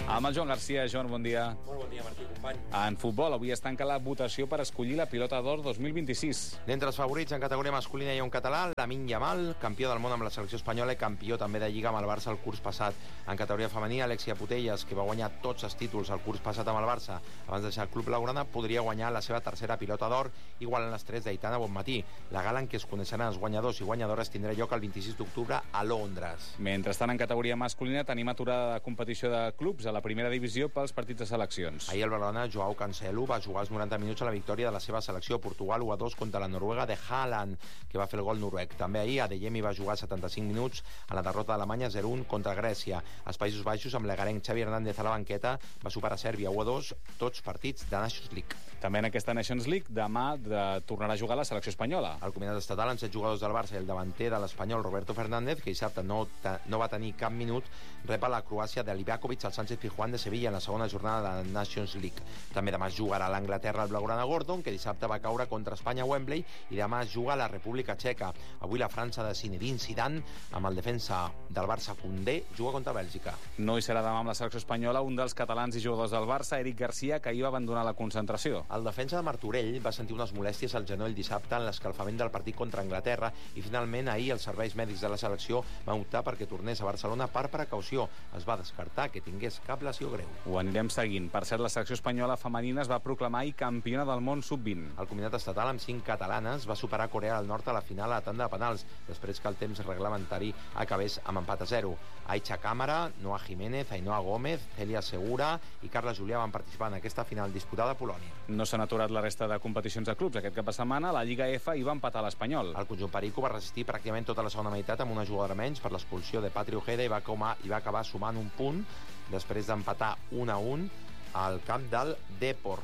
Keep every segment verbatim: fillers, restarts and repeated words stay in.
Amb el Joan Garcia. Joan, bon dia. Molt bon dia, Martí, company. En futbol, avui es tanca la votació per escollir la pilota d'or dos mil vint-i-sis. D'entre els favorits en categoria masculina hi ha un català, Lamine Yamal, campió del món amb la selecció espanyola i campió també de Lliga amb el Barça el curs passat. En categoria femenina, Alexia Putellas, que va guanyar tots els títols el curs passat amb el Barça abans de deixar el club blaugrana, podria guanyar la seva tercera pilota d'or, igual en les tres d'Aitana Bonmatí. La gala en què es coneixeran els guanyadors i guanyadores tindrà lloc el vint-i-sis d'octubre a Londres. Mentrestant, en categoria masculina tenim aturada de competició de clubs a la primera divisió pels partits de seleccions. Ahir el blaugrana Joao Cancelo va jugar els noranta minuts a la victòria de la seva selecció Portugal u a dos contra la Noruega de Haaland, que va fer el gol noruec. També ahir Adeyemi va jugar setanta-cinc minuts a la derrota d'Alemanya zero a un contra Grècia. Als Països Baixos, amb l'egarenc Xavi Hernández a la banqueta, va superar Sèrbia u a dos, tots partits de Nations League. També en aquesta Nations League, demà de... tornarà a jugar la selecció espanyola. El combinat estatal amb set jugadors del Barça i el davanter de l'espanyol Roberto Fernández, que dissabte no, no va tenir cap minut, rep a la Croàcia de Livakovic al Sánchez Pizjuán de Sevilla en la segona jornada de la Nations League. També demà es jugarà a l'Anglaterra el blaugrana Gordon, que dissabte va caure contra Espanya a Wembley, i demà es juga a la República Txeca. Avui la França de Zinedine Zidane, amb el defensa del Barça Koundé, juga contra Bèlgica. No hi serà demà amb la selecció espanyola un dels catalans i jugadors del Barça, Eric Garcia, que ahir va abandonar la concentració. El defensa de Martorell va sentir unes molèsties al genoll dissabte en l'escalfament del partit contra Anglaterra i finalment ahir els serveis mèdics de la selecció van optar perquè tornés a Barcelona per precaució. Es va descartar que tingués cap lesió greu. Ho anirem seguint. Per cert, la selecció espanyola femenina es va proclamar ahir campiona del món sub vint. El combinat estatal amb cinc catalanes va superar Corea del Nord a la final a la tanda de penals, després que el temps reglamentari acabés amb empat a zero. Aicha Cámara, Noa Jiménez, Ainhoa Gómez, Celia Segura i Carla Julià van participar en aquesta final disputada a Polònia. No s'han aturat la resta de competicions de clubs. Aquest cap de setmana la Lliga F hi va empatar l'Espanyol. El conjunt perico va resistir pràcticament tota la segona meitat amb una jugadora menys per l'expulsió de Patri Ojeda i va, comar, i va acabar sumant un punt després d'empatar un a un al camp del Depor.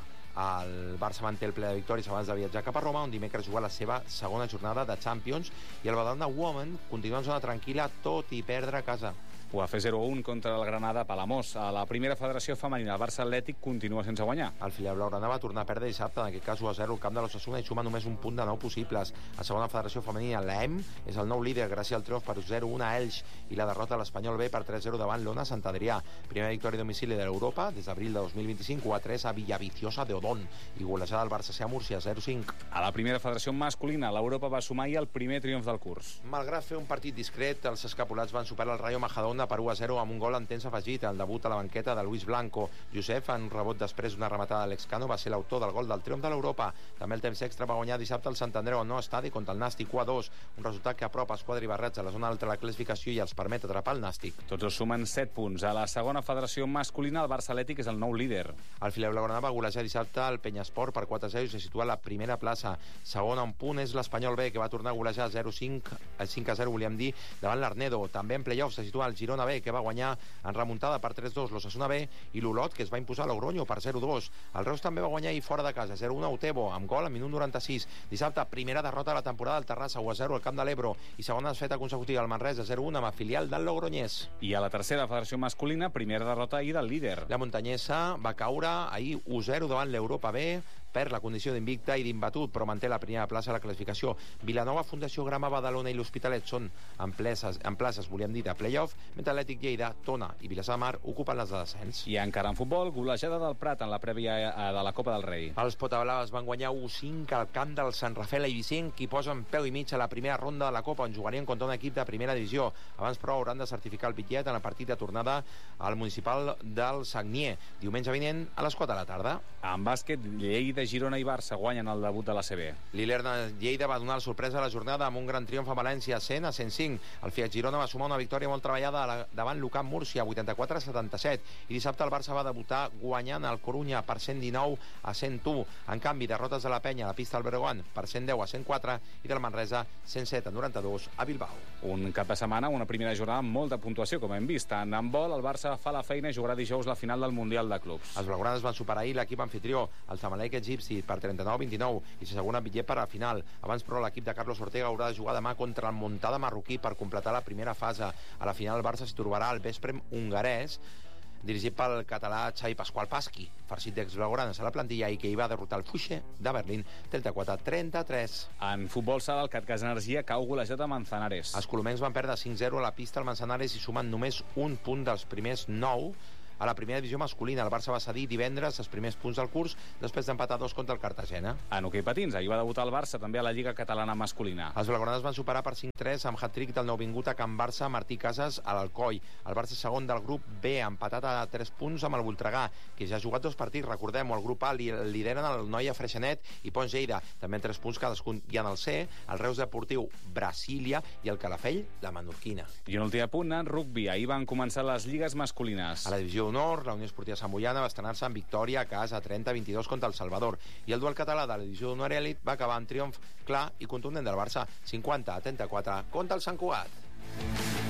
El Barça manté el ple de victòries abans de viatjar cap a Roma, on dimecres juga la seva segona jornada de Champions, i el Badalona Women continua en zona tranquil·la tot i perdre a casa. Ho va fer zero a un contra el Granada a Palamós. A la primera federació femenina, el Barça Atlètic continua sense guanyar. El filial blaugrana va tornar a perdre dissabte, en aquest cas u a zero al camp de l'Osasuna, i suma només un punt de nou possibles. A segona federació femenina, l'E M és el nou líder gràcies al triomf per zero a un a Elx i la derrota de l'Espanyol B per tres a zero davant l'Ona Sant Adrià. Primera victòria a domicili de l'Europa des d'abril de dos mil vint-i-cinc, u a tres a Villaviciosa de Odón, i golejada del Barça C a Múrcia zero a cinc. A la primera federació masculina, l'Europa va sumar ahir el primer triomf del curs. Malgrat fer un partit discret, els escapulats van superar el Rayo Majadahonda per u a zero amb un gol en temps afegit. El debut a la banqueta de Luis Blanco. Josep, en un rebot després d'una rematada d'Àlex Cano, va ser l'autor del gol del triomf de l'Europa. També el temps extra va guanyar dissabte el Sant Andreu al nou estadi contra el Nàstic u a dos, un resultat que apropa els quadribarrets a la zona alta de la classificació i els permet atrapar el Nàstic. Tots els sumen set punts. A la segona federació masculina, el Barça Atlètic és el nou líder. El filial blaugrana va golejar dissabte el Penyesport per quatre a zero i se situa a la primera plaça. Segona un punt és l'Espanyol B, que va tornar a golejar zero a cinc, cinc a zero, volíem dir, davant l'Arnedo. També en play-off se situa el Girona B, que va guanyar en remuntada per tres a dos l'Osasuna B, i l'Olot, que es va imposar a Logroño per zero a dos. El Reus també va guanyar i fora de casa zero a un a Utebo, amb gol al minut noranta-sis. Dissabte, primera derrota de la temporada del Terrassa, u a zero al camp de l'Ebro, i segona desfeta consecutiva al Manresa zero a un amb el filial del Logroñés. I a la tercera federació masculina, primera derrota ahir del líder. La muntanyesa va caure ahir u a zero davant l'Europa B, perd la condició d'invicta i d'imbatut, però manté la primera plaça a la classificació. Vilanova, Fundació Grama, Badalona i l'Hospitalet són en places, en places volíem dir, de play-off, mentre Atlètic Lleida, Tona i Vilassar de Mar ocupen les de descens. I encara en futbol, golejada del Prat en la prèvia de la Copa del Rei. Els potablaves van guanyar u a cinc al camp del Sant Rafael Eivissenc, qui posa en peu i mig a la primera ronda de la Copa, on jugarien contra un equip de primera divisió. Abans, però, hauran de certificar el bitllet en el partit de tornada al municipal del Sagnier, diumenge vinent a les quatre de la tarda. En bàsquet, Lleida, Girona i Barça guanyen el debut de l'A C B. L'Ilerna Lleida va donar la sorpresa a la jornada amb un gran triomf a València, cent a cent cinc. El Fiat Girona va sumar una victòria molt treballada davant l'Ucamp Múrcia, vuitanta-quatre a setanta-set, i dissabte el Barça va debutar guanyant el Corunya per cent dinou a cent u. En canvi, derrotes de la Penya a la pista del Breogán per cent deu a cent quatre i del Manresa cent set a noranta-dos a Bilbao. Un cap de setmana, una primera jornada amb molta puntuació, com hem vist. En handbol, el Barça fa la feina i jugarà dijous la final del Mundial de Clubs. Els blaugranes van superar ahir l'equip anfitrió, el Zamalek egipci, per trenta-nou a vint-i-nou, i s'assegura bitllet per a la final. Abans, però, l'equip de Carlos Ortega haurà de jugar demà contra el Montada marroquí per completar la primera fase. A la final, el Barça s'hi trobarà al Vesprem hongarès, dirigit pel català Xavi Pasqual Pasqui, farcit d'ex-blaugranes a la plantilla i que hi va derrotar el Fuixe de Berlín trenta-quatre a trenta-tres. En futbol sala, el Catgas Energia cau golejat a Manzanares. Els colomencs van perdre cinc a zero a la pista al Manzanares i sumen només un punt dels primers nou A la primera divisió masculina, el Barça va cedir divendres els primers punts del curs després d'empatar dos contra el Cartagena. En hoquei patins, ahir va debutar el Barça també a la Lliga Catalana masculina. Els blaugranes van superar per cinc tres amb hat-trick del nouvingut a Can Barça, Martí Casas, a l'Alcoi. El Barça segon del grup B, empatat a tres punts amb el Voltregà, que ja ha jugat dos partits, recordem-ho. El grup A li lideren el Noia Freixenet i Pons Lleida, també en tres punts cadascun. I en el C, el Reus Deportiu Brasília i el Calafell, la Menorquina. I un últim apunt en rugby. Ahir van començar les lligues masculines. A la divisió honor, la Unió Esportiva Samboiana va estrenar-se en victòria a casa trenta a vint-i-dos contra el Salvador. I el duel català de la divisió d'honor elit va acabar amb triomf clar i contundent del Barça, cinquanta a trenta-quatre contra el Sant Cugat.